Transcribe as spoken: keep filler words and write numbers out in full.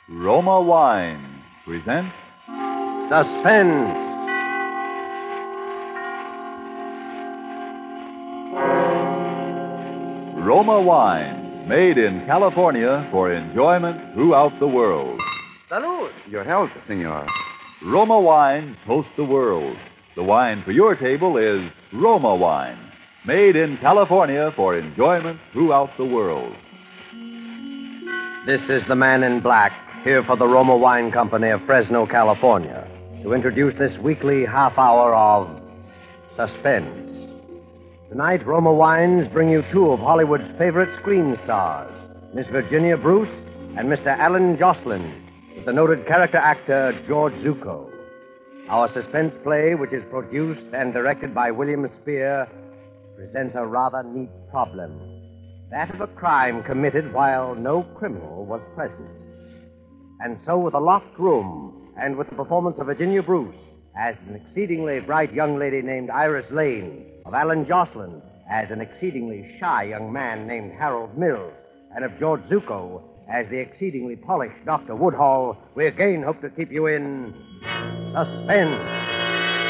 Roma Wine presents Suspense. Roma Wine, made in California for enjoyment throughout the world. Salud. Your health, senor. Roma Wine toast the world. The wine for your table is Roma Wine, made in California for enjoyment throughout the world. This is the man in black, here for the Roma Wine Company of Fresno, California, to introduce this weekly half hour of Suspense. Tonight, Roma Wines bring you two of Hollywood's favorite screen stars, Miss Virginia Bruce and Mister Alan Jocelyn, with the noted character actor George Zucco. Our suspense play, which is produced and directed by William Spear, presents a rather neat problem. That of a crime committed while no criminal was present. And so, with a locked room, and with the performance of Virginia Bruce as an exceedingly bright young lady named Iris Lane, of Alan Jocelyn as an exceedingly shy young man named Harold Mills, and of George Zucco as the exceedingly polished Doctor Woodhall, we again hope to keep you in suspense.